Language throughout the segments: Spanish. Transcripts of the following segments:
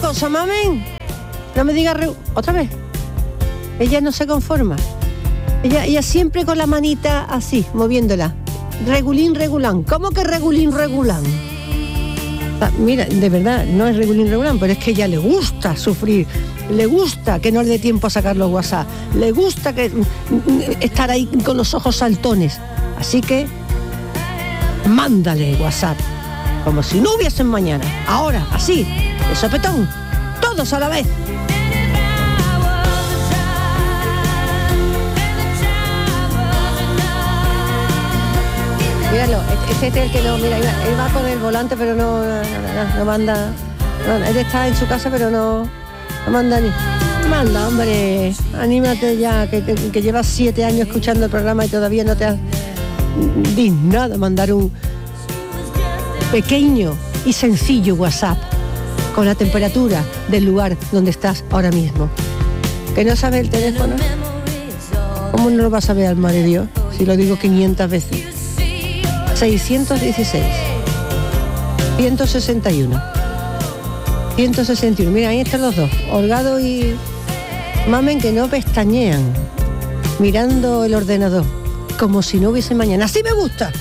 cosa, mamen. No me digas otra vez. Ella no se conforma. Ella siempre con la manita así, moviéndola. Regulín, regulán. ¿Cómo que regulín, regulán? Mira, de verdad, no es regulín, regulán, pero es que a ella le gusta sufrir. Le gusta que no le dé tiempo a sacar los WhatsApp. Le gusta estar ahí con los ojos saltones. Así que, mándale WhatsApp. Como si no hubiesen mañana. Ahora, así, de sopetón. Todos a la vez. Míralo, este es el que no, mira, él va con el volante, pero no manda. Él está en su casa, pero no manda ni. Manda, hombre, anímate ya, que llevas 7 años escuchando el programa y todavía no te has dignado mandar un pequeño y sencillo WhatsApp con la temperatura del lugar donde estás ahora mismo. ¿Que no sabes el teléfono? ¿Cómo no lo vas a saber, alma de Dios? Si lo digo 500 veces. 616 161 161. Mira, ahí están los dos, Holgado y Mamen, que no pestañean mirando el ordenador como si no hubiese mañana. ¡Así me gusta!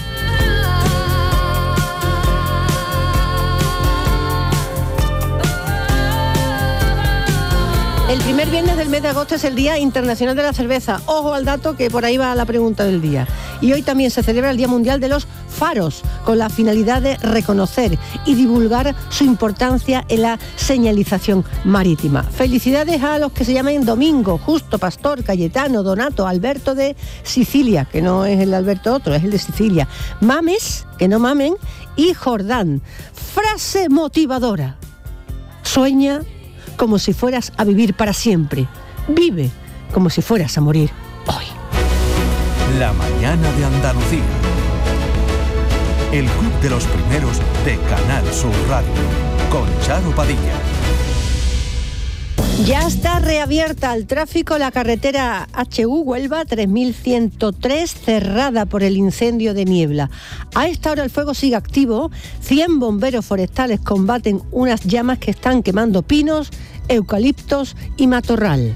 El primer viernes del mes de agosto es el Día Internacional de la Cerveza. Ojo al dato, que por ahí va la pregunta del día. Y hoy también se celebra el Día Mundial de los Faros, con la finalidad de reconocer y divulgar su importancia en la señalización marítima. Felicidades a los que se llamen Domingo, Justo, Pastor, Cayetano, Donato, Alberto de Sicilia, que no es el Alberto otro, es el de Sicilia. Mames, que no mamen, y Jordán. Frase motivadora. Sueña como si fueras a vivir para siempre. Vive como si fueras a morir hoy. La mañana de Andalucía. El club de los primeros de Canal Sur Radio. Con Charo Padilla. Ya está reabierta al tráfico la carretera HU Huelva 3103, cerrada por el incendio de niebla. A esta hora el fuego sigue activo. 100 bomberos forestales combaten unas llamas que están quemando pinos, eucaliptos y matorral.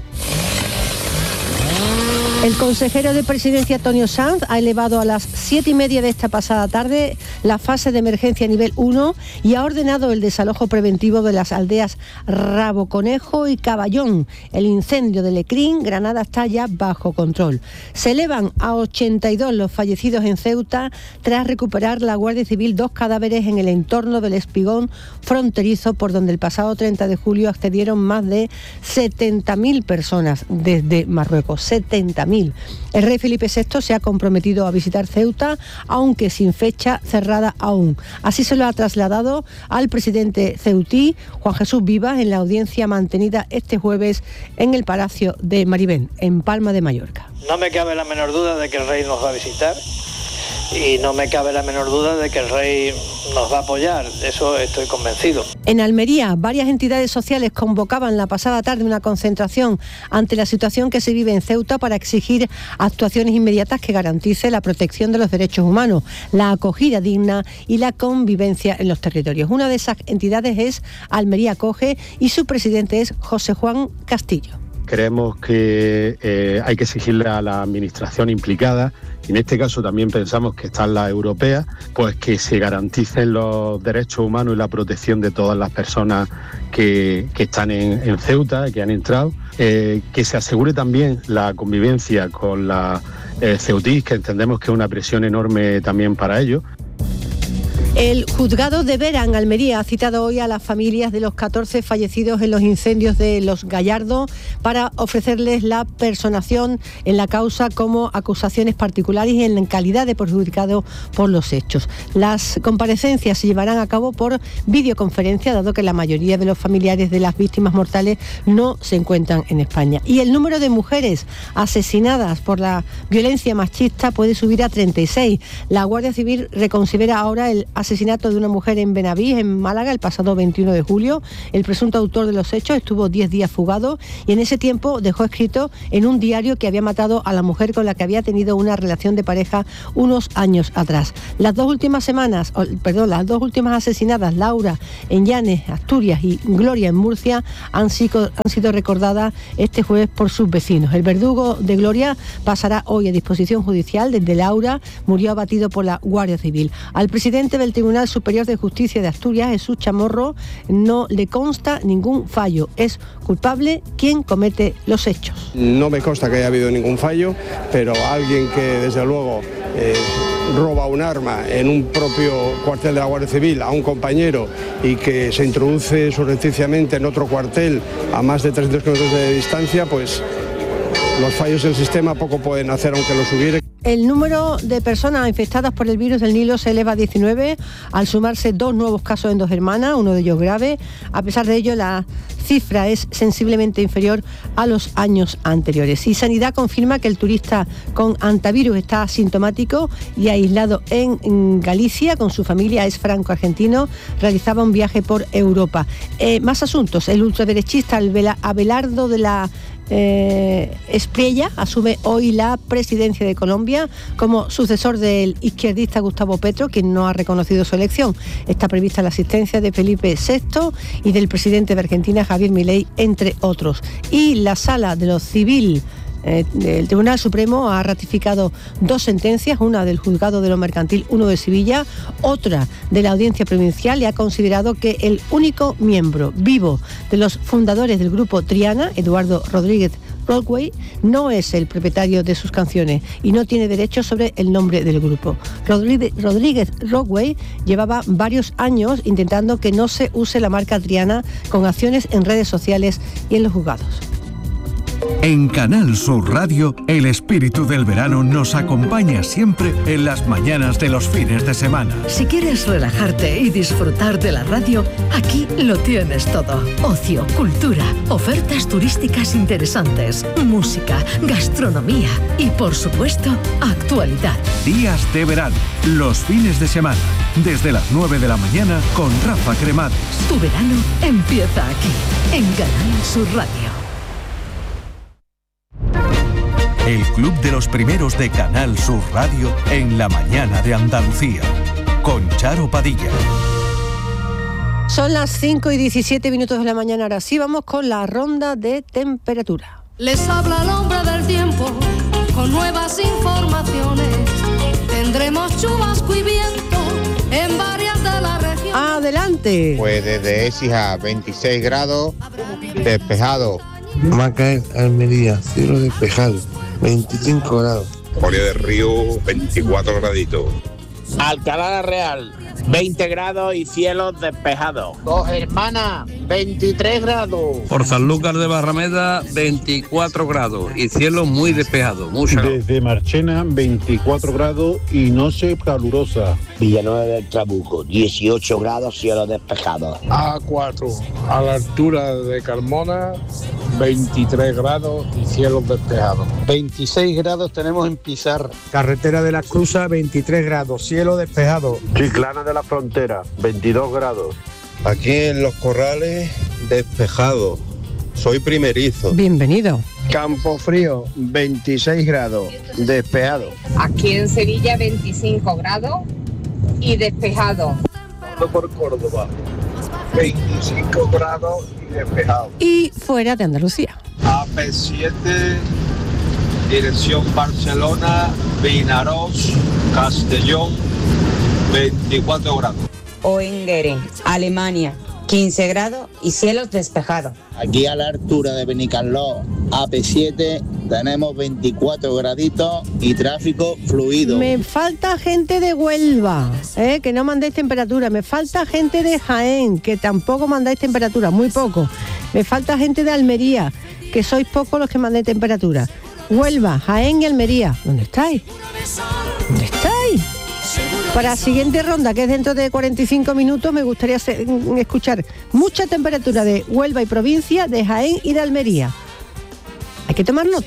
El consejero de Presidencia, Antonio Sanz, ha elevado a las 7:30 de esta pasada tarde la fase de emergencia nivel 1 y ha ordenado el desalojo preventivo de las aldeas Rabo Conejo y Caballón. El incendio de Lecrín, Granada, está ya bajo control. Se elevan a 82 los fallecidos en Ceuta tras recuperar la Guardia Civil 2 cadáveres en el entorno del espigón fronterizo por donde el pasado 30 de julio accedieron más de 70.000 personas desde Marruecos. 70.000. El rey Felipe VI se ha comprometido a visitar Ceuta, aunque sin fecha cerrada aún. Así se lo ha trasladado al presidente ceutí, Juan Jesús Vivas, en la audiencia mantenida este jueves en el Palacio de Marivén, en Palma de Mallorca. No me cabe la menor duda de que el rey nos va a visitar y no me cabe la menor duda de que el rey nos va a apoyar, de eso estoy convencido. En Almería, varias entidades sociales convocaban la pasada tarde una concentración ante la situación que se vive en Ceuta para exigir actuaciones inmediatas que garanticen la protección de los derechos humanos, la acogida digna y la convivencia en los territorios. Una de esas entidades es Almería Acoge y su presidente es José Juan Castillo. Creemos que hay que exigirle a la administración implicada, y en este caso también pensamos que están las europeas, pues que se garanticen los derechos humanos y la protección de todas las personas que están en Ceuta, que han entrado, que se asegure también la convivencia con la ceutís, que entendemos que es una presión enorme también para ellos. El juzgado de Vera, en Almería, ha citado hoy a las familias de los 14 fallecidos en los incendios de Los Gallardos para ofrecerles la personación en la causa como acusaciones particulares y en calidad de perjudicado por los hechos. Las comparecencias se llevarán a cabo por videoconferencia, dado que la mayoría de los familiares de las víctimas mortales no se encuentran en España. Y el número de mujeres asesinadas por la violencia machista puede subir a 36. La Guardia Civil reconsidera ahora el asesinato de una mujer en Benavís, en Málaga, el pasado 21 de julio. El presunto autor de los hechos estuvo 10 días fugado y en ese tiempo dejó escrito en un diario que había matado a la mujer con la que había tenido una relación de pareja unos años atrás. Las dos últimas asesinadas, Laura en Llanes, Asturias, y Gloria en Murcia, han sido recordadas este jueves por sus vecinos. El verdugo de Gloria pasará hoy a disposición judicial. Desde Laura murió abatido por la Guardia Civil. Al presidente del Tribunal Superior de Justicia de Asturias, Jesús Chamorro, no le consta ningún fallo. Es culpable quien comete los hechos. No me consta que haya habido ningún fallo, pero alguien que desde luego roba un arma en un propio cuartel de la Guardia Civil a un compañero y que se introduce surrepticiamente en otro cuartel a más de 300 kilómetros de distancia, pues los fallos del sistema poco pueden hacer aunque los hubiere. El número de personas infectadas por el virus del Nilo se eleva a 19, al sumarse 2 nuevos casos en 2 hermanas, uno de ellos grave. A pesar de ello, la cifra es sensiblemente inferior a los años anteriores. Y Sanidad confirma que el turista con antivirus está asintomático y aislado en Galicia con su familia. Es franco-argentino, realizaba un viaje por Europa. Más asuntos. El ultraderechista Abelardo de la Espriella asume hoy la presidencia de Colombia como sucesor del izquierdista Gustavo Petro, quien no ha reconocido su elección. Está prevista la asistencia de Felipe VI y del presidente de Argentina, Javier Milei, entre otros. Y la Sala de lo Civil el Tribunal Supremo ha ratificado 2 sentencias, una del Juzgado de lo Mercantil 1 de Sevilla, otra de la Audiencia Provincial, y ha considerado que el único miembro vivo de los fundadores del grupo Triana, Eduardo Rodríguez Rockway, no es el propietario de sus canciones y no tiene derecho sobre el nombre del grupo. Rodríguez Rockway llevaba varios años intentando que no se use la marca Triana, con acciones en redes sociales y en los juzgados. En Canal Sur Radio, el espíritu del verano nos acompaña siempre en las mañanas de los fines de semana. Si quieres relajarte y disfrutar de la radio, aquí lo tienes todo. Ocio, cultura, ofertas turísticas interesantes, música, gastronomía y, por supuesto, actualidad. Días de verano, los fines de semana, desde las 9 de la mañana con Rafa Cremades. Tu verano empieza aquí, en Canal Sur Radio. El Club de los Primeros de Canal Sur Radio en la mañana de Andalucía, con Charo Padilla. Son las 5:17 de la mañana, ahora sí vamos con la ronda de temperatura. Les habla el hombre del tiempo con nuevas informaciones. Tendremos chubasco y viento en varias de las regiones. ¡Adelante! Pues desde Écija, 26 grados, despejado. Macael, Almería, cielo despejado, 25 grados. Coria del Río, 24 graditos. Alcalá de Real, 20 grados y cielos despejados. Dos Hermanas, 23 grados. Por Sanlúcar de Barrameda, 24 grados y cielo muy despejado. Desde Marchena, 24 grados y noche calurosa. Villanueva del Trabuco, 18 grados, cielo despejado. A4, a la altura de Carmona, 23 grados y cielos despejados. 26 grados tenemos en Pizarra. Carretera de las Cruzas, 23 grados, cielo despejado. Chiclana de la Frontera, 22 grados. Aquí en Los Corrales, despejado. Soy primerizo. Bienvenido. Campo Frío, 26 grados, despejado. Aquí en Sevilla, 25 grados y despejado. Por Córdoba, 25 grados y despejado. Y fuera de Andalucía. AP7, dirección Barcelona, Vinaròs, Castellón, 24 grados. Oengeren, Alemania, 15 grados y cielos despejados. Aquí a la altura de Benicaló, AP7, tenemos 24 graditos y tráfico fluido. Me falta gente de Huelva, que no mandéis temperatura. Me falta gente de Jaén, que tampoco mandáis temperatura, muy poco. Me falta gente de Almería, que sois pocos los que mandéis temperatura. Huelva, Jaén y Almería, ¿dónde estáis? ¿Dónde estáis? Para la siguiente ronda, que es dentro de 45 minutos, me gustaría escuchar mucha temperatura de Huelva y provincia, de Jaén y de Almería. Hay que tomar nota.